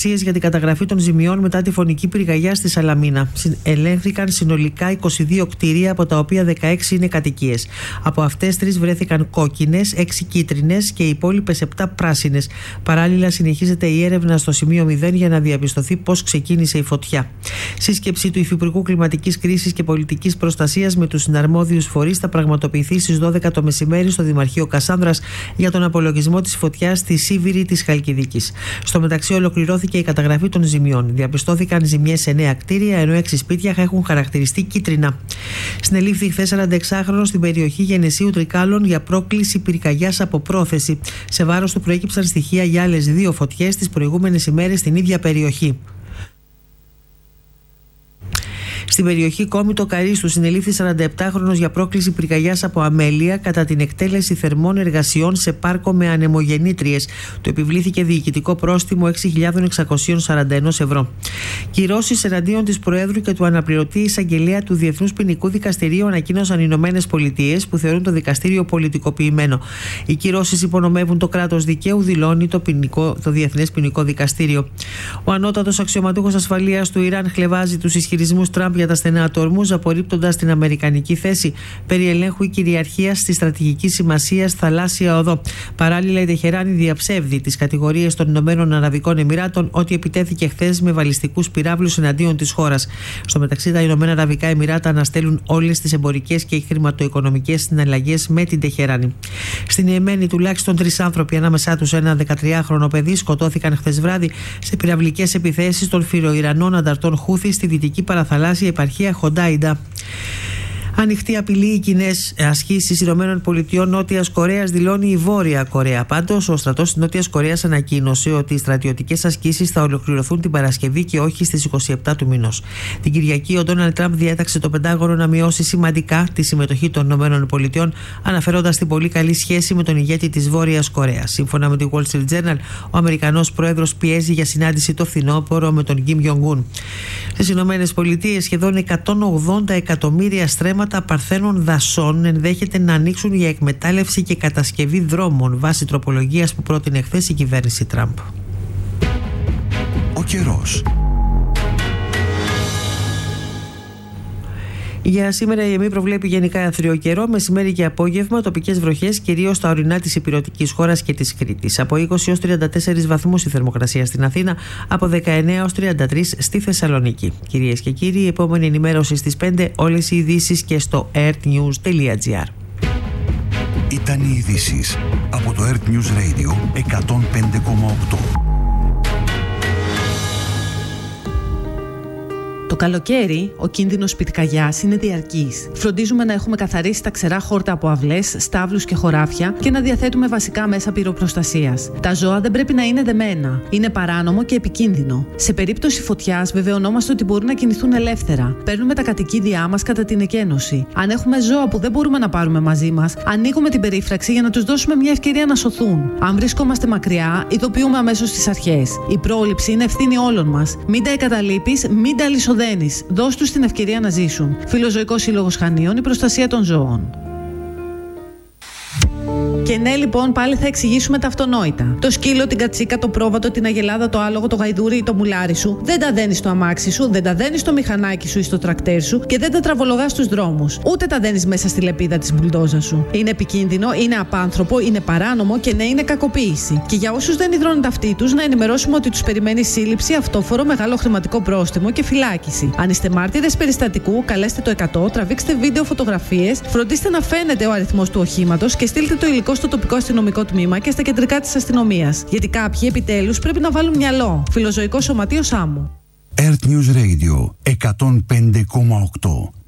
διαδικασίες για την καταγραφή των ζημιών μετά τη φωνική πυρκαγιά στη Σαλαμίνα. Ελέγχθηκαν συνολικά 22 κτίρια, από τα οποία 16 είναι κατοικίες. Από αυτές 3 βρέθηκαν κόκκινες, 6 κίτρινες και οι υπόλοιπες 7 πράσινες. Παράλληλα, συνεχίζεται η έρευνα στο σημείο 0 για να διαπιστωθεί πώς ξεκίνησε η φωτιά. Σύσκεψη του Υφυπουργού Κλιματικής Κρίσης και Πολιτικής Προστασίας με τους συναρμόδιους φορείς θα πραγματοποιηθεί στις 12 το μεσημέρι στο Δημαρχείο Κασάνδρας για τον απολογισμό της φωτιάς στη Σίβηρη της Χαλκιδικής. Στο μεταξύ, ολοκληρώθηκε η καταγραφή των ζημιών. Διαπιστώθηκαν ζημιές σε 9 κτίρια, ενώ 6 σπίτια έχουν χαρακτηριστεί κίτρινα. Συνελήφθη χθες 46χρονος στην περιοχή Γενεσίου Τρικάλων για πρόκληση πυρκαγιάς από πρόθεση. Σε βάρος του προέκυψαν στοιχεία για άλλες 2 φωτιές τις προηγούμενες ημέρες στην ίδια περιοχή. Στην περιοχή Κόμιτο Καρίστου συνελήφθη 47χρονος για πρόκληση πυρκαγιάς από αμέλεια κατά την εκτέλεση θερμών εργασιών σε πάρκο με ανεμογεννήτριες. Του επιβλήθηκε διοικητικό πρόστιμο 6.641 ευρώ. Κυρώσεις εναντίον της Προέδρου και του αναπληρωτή εισαγγελέα του Διεθνούς Ποινικού Δικαστηρίου ανακοίνωσαν οι Ηνωμένες Πολιτείες, που θεωρούν το δικαστήριο πολιτικοποιημένο. Οι κυρώσεις υπονομεύουν το κράτος δικαίου, δηλώνει το Διεθνές Ποινικό Δικαστήριο. Ο ανώτατος αξιωματούχος ασφαλείας του Ιράν χλευάζει τους ισχυρισμούς Τραμπ για τα στενά του Ορμούζ, απορρίπτοντας την αμερικανική θέση περί ελέγχου κυριαρχίας στη στρατηγική σημασία θαλάσσια οδό. Παράλληλα, η Τεχεράνη διαψεύδει τις κατηγορίες των Ηνωμένων Αραβικών Εμιράτων ότι επιτέθηκε χθες με βαλιστικούς πυράβλους εναντίον της χώρας. Στο μεταξύ, τα Ηνωμένα Αραβικά Εμιράτα αναστέλουν όλες τις εμπορικές και χρηματοοικονομικές συναλλαγές με την Τεχεράνη. Στην Ιεμένη, τουλάχιστον 3 άνθρωποι, ανάμεσά τους ένα 13χρονο παιδί, σκοτώθηκαν χθες βράδυ σε πυραυλικές επιθέσεις των φιλοϊρανών ανταρτών Χούθη στη δυτική παραθαλάσσια επαρχία Χοντάιντα. Ανοιχτή απειλή οι κοινές ασκήσεις ΗΠΑ Νότιας Κορέας, δηλώνει η Βόρεια Κορέα. Πάντως, ο στρατός της Νότιας Κορέας ανακοίνωσε ότι οι στρατιωτικές ασκήσεις θα ολοκληρωθούν την Παρασκευή και όχι στις 27 του μηνός. Την Κυριακή, ο Ντόναλντ Τραμπ διέταξε το Πεντάγωνο να μειώσει σημαντικά τη συμμετοχή των ΗΠΑ, αναφέροντας την πολύ καλή σχέση με τον ηγέτη της Βόρειας Κορέας. Σύμφωνα με τη Wall Street Journal, ο Αμερικανός πρόεδρος πιέζει για συνάντηση το φθινόπωρο με τον Κιμ Γιονγκούν. Στις ΗΠΑ, σχεδόν 180 εκατομμύρια στρέμματα παρθένων δασών ενδέχεται να ανοίξουν για εκμετάλλευση και κατασκευή δρόμων, βάσει τροπολογίας που πρότεινε χθες η κυβέρνηση Τραμπ. Ο καιρός. Για σήμερα η ΕΜΗ προβλέπει γενικά άθριο καιρό, μεσημέρι και απόγευμα, τοπικές βροχές κυρίως στα ορεινά της υπηρετικής χώρας και της Κρήτης. Από 20 έως 34 βαθμούς η θερμοκρασία στην Αθήνα, από 19 έως 33 στη Θεσσαλονίκη. Κυρίες και κύριοι, η επόμενη ενημέρωση στις 5, όλες οι ειδήσεις και στο earthnews.gr. Ήταν οι ειδήσεις από το Earth News Radio 105,8. Το καλοκαίρι, ο κίνδυνος πυρκαγιάς είναι διαρκής. Φροντίζουμε να έχουμε καθαρίσει τα ξερά χόρτα από αυλές, στάβλους και χωράφια και να διαθέτουμε βασικά μέσα πυροπροστασίας. Τα ζώα δεν πρέπει να είναι δεμένα. Είναι παράνομο και επικίνδυνο. Σε περίπτωση φωτιάς, βεβαιωνόμαστε ότι μπορούν να κινηθούν ελεύθερα. Παίρνουμε τα κατοικίδια μας κατά την εκένωση. Αν έχουμε ζώα που δεν μπορούμε να πάρουμε μαζί μας, ανοίγουμε την περίφραξη για να τους δώσουμε μια ευκαιρία να σωθούν. Αν βρισκόμαστε μακριά, ειδοποιούμε αμέσως τις αρχές. Η πρόληψη είναι ευθύνη όλων μας. Μην τα εγκαταλείπεις, μην τα λησοδένεις. Δώσ' τους την ευκαιρία να ζήσουν. Φιλοζωικός Σύλλογος Χανίων, η προστασία των ζώων. Και ναι, λοιπόν, πάλι θα εξηγήσουμε τα αυτονόητα. Το σκύλο, την κατσίκα, το πρόβατο, την αγελάδα, το άλογο, το γαϊδούρι ή το μουλάρι σου δεν τα δένεις στο αμάξι σου, δεν τα δένεις στο μηχανάκι σου ή στο τρακτέρ σου και δεν τα τραβολογάς στους δρόμους. Ούτε τα δένεις μέσα στη λεπίδα της μπουλντόζα σου. Είναι επικίνδυνο, είναι απάνθρωπο, είναι παράνομο και ναι, είναι κακοποίηση. Και για όσους δεν υδρώνουν τα αυτοί τους, να ενημερώσουμε ότι τους περιμένει σύλληψη, αυτόφορο, μεγάλο χρηματικό πρόστιμο και φυλάκιση. Αν είστε μάρτυρες περιστατικού, καλέστε το 100, τραβήξτε βίντεο φωτογραφίες, φροντίστε να φαίνεται ο αριθμός του οχήματος και στείλτε το υλικό στο τοπικό αστυνομικό τμήμα και στα κεντρικά της αστυνομίας. Γιατί κάποιοι επιτέλους πρέπει να βάλουν μυαλό. Φιλοζωικό Σωματείο Σάμου. Earth News Radio 105,8.